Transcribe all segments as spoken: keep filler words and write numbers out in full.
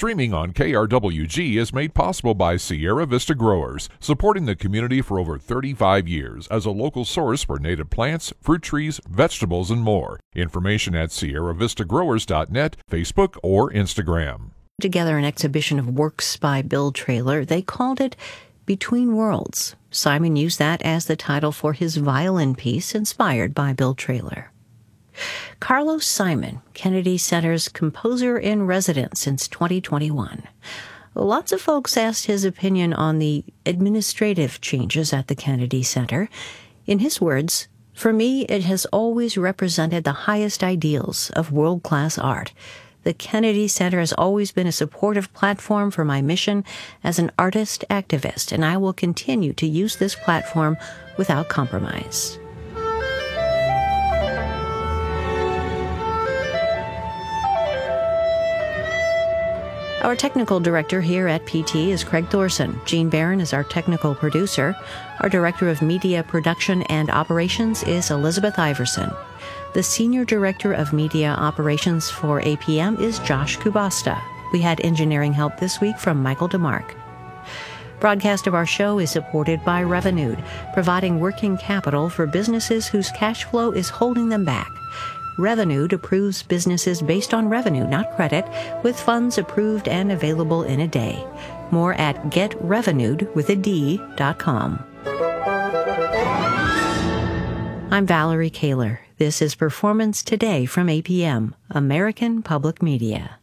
Streaming on K R W G is made possible by Sierra Vista Growers, supporting the community for over thirty-five years as a local source for native plants, fruit trees, vegetables, and more. Information at sierra vista growers dot net, Facebook, or Instagram. Together an exhibition of works by Bill Traylor. They called it Between Worlds. Simon used that as the title for his violin piece inspired by Bill Traylor. Carlos Simon, Kennedy Center's composer in residence since twenty twenty-one. Lots of folks asked his opinion on the administrative changes at the Kennedy Center. In his words, "For me, it has always represented the highest ideals of world-class art. The Kennedy Center has always been a supportive platform for my mission as an artist activist, and I will continue to use this platform without compromise." Our technical director here at P T is Craig Thorson. Gene Barron is our technical producer. Our director of media production and operations is Elizabeth Iverson. The senior director of media operations for A P M is Josh Kubasta. We had engineering help this week from Michael DeMark. Broadcast of our show is supported by Revenued, providing working capital for businesses whose cash flow is holding them back. Revenued approves businesses based on revenue, not credit, with funds approved and available in a day. More at get revenued with a D dot com. I'm Valerie Kaler. This is Performance Today from A P M, American Public Media.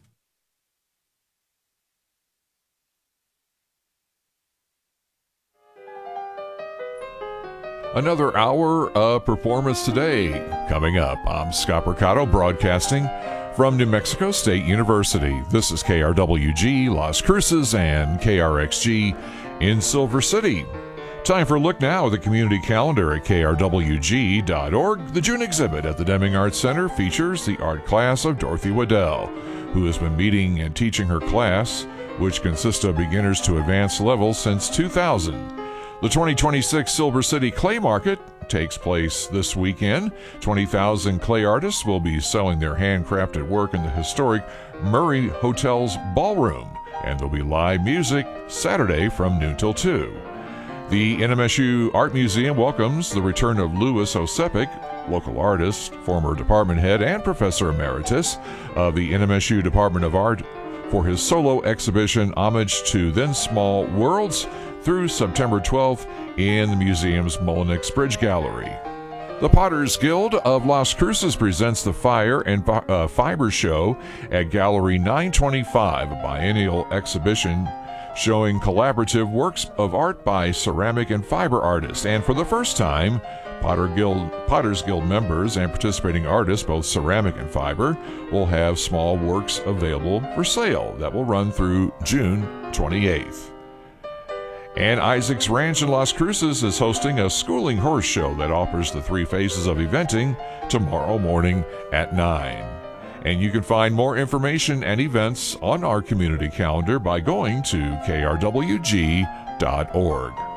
Another hour of Performance Today coming up. I'm Scott Mercado, broadcasting from New Mexico State University. This is K R W G Las Cruces and K R X G in Silver City. Time for a look now at the community calendar at K R W G dot org. The June exhibit at the Deming Arts Center features the art class of Dorothy Waddell, who has been meeting and teaching her class, which consists of beginners to advanced levels, since two thousand. The twenty twenty-six Silver City Clay Market takes place this weekend. twenty thousand clay artists will be selling their handcrafted work in the historic Murray Hotel's ballroom, and there'll be live music Saturday from noon till two. The N M S U Art Museum welcomes the return of Louis Osepic, local artist, former department head, and professor emeritus of the N M S U Department of Art, for his solo exhibition Homage to Then Small Worlds through September twelfth in the museum's Mullenix Bridge Gallery. The Potters Guild of Las Cruces presents the Fire and uh, Fiber Show at Gallery nine twenty-five, a biennial exhibition showing collaborative works of art by ceramic and fiber artists. And for the first time, Potter Guild, Potters Guild members and participating artists, both ceramic and fiber, will have small works available for sale. That will run through June twenty-eighth. And Isaac's Ranch in Las Cruces is hosting a schooling horse show that offers the three phases of eventing tomorrow morning at nine. And you can find more information and events on our community calendar by going to K R W G dot org.